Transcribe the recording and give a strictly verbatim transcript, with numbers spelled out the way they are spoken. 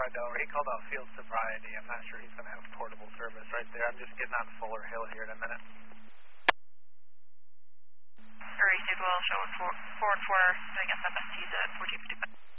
find over. He called out field sobriety. I'm not sure he's going to have portable service right there. I'm just getting on Fuller Hill here in a minute. Received well, showing four, four and four, doing S M S Ts at fourteen fifty-five.